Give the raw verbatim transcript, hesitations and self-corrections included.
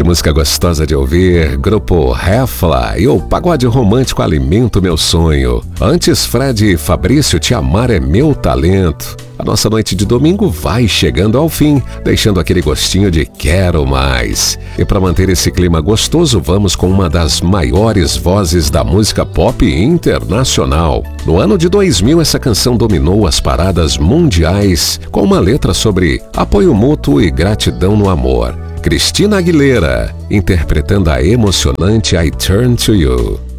Que música gostosa de ouvir, grupo Hefla e o pagode romântico Alimento Meu Sonho. Antes, Fred e Fabrício, Te Amar é Meu Talento. A nossa noite de domingo vai chegando ao fim, deixando aquele gostinho de quero mais. E para manter esse clima gostoso, vamos com uma das maiores vozes da música pop internacional. No ano de dois mil, essa canção dominou as paradas mundiais com uma letra sobre apoio mútuo e gratidão no amor. Christina Aguilera, interpretando a emocionante I Turn to You.